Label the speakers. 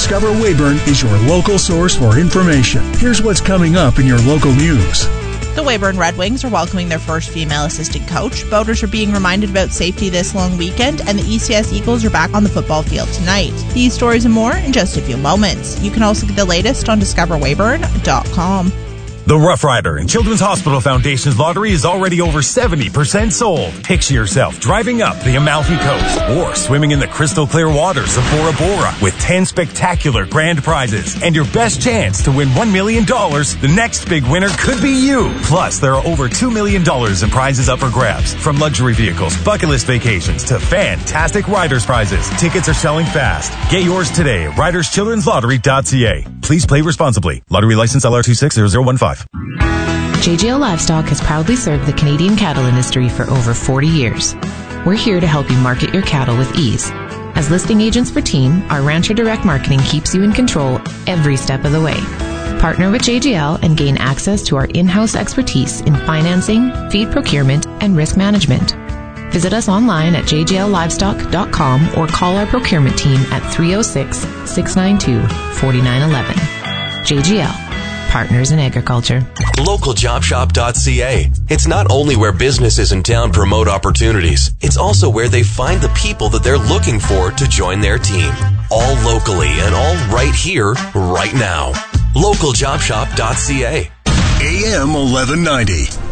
Speaker 1: Discover Weyburn is your local source for information. Here's what's coming up in your local news.
Speaker 2: The Weyburn Red Wings are welcoming their first female assistant coach. Voters are being reminded about safety this long weekend, and the ECS Eagles are back on the football field tonight. These stories and more in just a few moments. You can also get the latest on discoverweyburn.com.
Speaker 3: The Rough Rider and Children's Hospital Foundation's lottery is already over 70% sold. Picture yourself driving up the Amalfi Coast or swimming in the crystal clear waters of Bora Bora with 10 spectacular grand prizes. And your best chance to win $1 million, the next big winner could be you. Plus, there are over $2 million in prizes up for grabs. From luxury vehicles, bucket list vacations, to fantastic Riders prizes. Tickets are selling fast. Get yours today at riderschildrenslottery.ca. Please play responsibly. Lottery license LR260015.
Speaker 4: JGL Livestock has proudly served the Canadian cattle industry for over 40 years. We're here to help you market your cattle with ease. As listing agents for Team, our Rancher Direct Marketing keeps you in control every step of the way. Partner with JGL and gain access to our in-house expertise in financing, feed procurement, and risk management. Visit us online at jgllivestock.com or call our procurement team at 306-692-4911. JGL. Partners in Agriculture.
Speaker 5: LocalJobShop.ca. It's not only where businesses in town promote opportunities, it's also where they find the people that they're looking for to join their team. All locally and all right here, right now. LocalJobShop.ca.
Speaker 6: AM 1190.